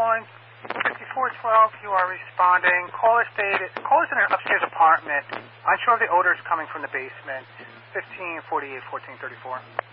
calling 5412. You are responding. Call is in an upstairs apartment. Unsure of the odors coming from the basement. 1548 1434.